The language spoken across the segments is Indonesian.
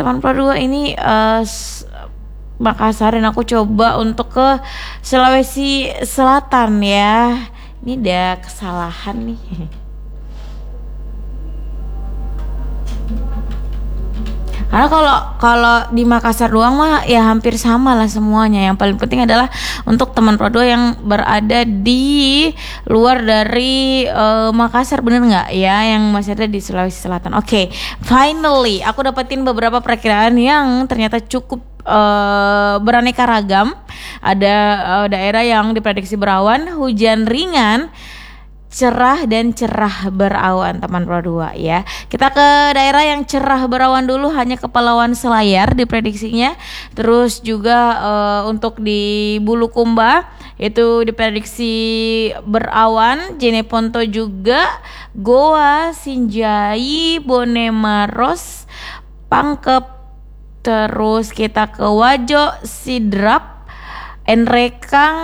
teman Pro 2 ini Makassar, dan aku coba untuk ke Sulawesi Selatan ya. Ini ada kesalahan nih. Karena kalau di Makassar doang mah ya hampir sama lah semuanya. Yang paling penting adalah untuk teman Pro 2 yang berada di luar dari Makassar, bener nggak ya? Yang masih ada di Sulawesi Selatan. Oke, finally aku dapetin beberapa perakiraan yang ternyata cukup beraneka ragam. Ada daerah yang diprediksi berawan, hujan ringan, cerah dan cerah berawan, teman Pro 2 ya. Kita ke daerah yang cerah berawan dulu, hanya Kepulauan Selayar diprediksinya. Terus juga untuk di Bulukumba itu diprediksi berawan, Jeneponto juga, Goa, Sinjai, Bone Maros, Pangkep. Terus kita ke Wajo, Sidrap, Enrekang,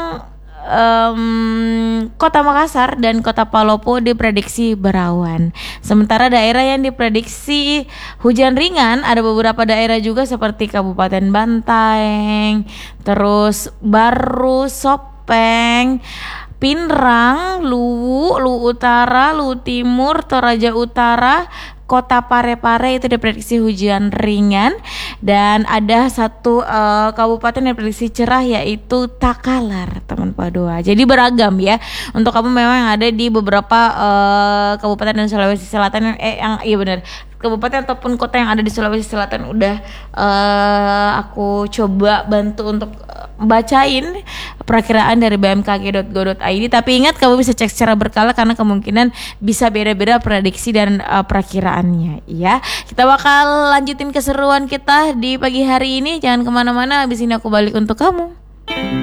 Kota Makassar dan Kota Palopo diprediksi berawan. Sementara daerah yang diprediksi hujan ringan ada beberapa daerah juga seperti Kabupaten Bantaeng, terus Baru, Sopeng, Pinrang, Luwu, Luwu Utara, Luwu Timur, Toraja Utara, Kota Parepare itu diprediksi hujan ringan. Dan ada satu kabupaten yang diprediksi cerah, yaitu Takalar, teman Pro 2. Jadi beragam ya untuk kamu memang yang ada di beberapa kabupaten dan Sulawesi Selatan yang iya benar, kabupaten ataupun kota yang ada di Sulawesi Selatan udah aku coba bantu untuk bacain perakiraan dari bmkg.go.id. Tapi ingat, kamu bisa cek secara berkala karena kemungkinan bisa beda-beda prediksi dan perakiraannya ya. Kita bakal lanjutin keseruan kita di pagi hari ini. Jangan kemana-mana, habis ini aku balik untuk kamu.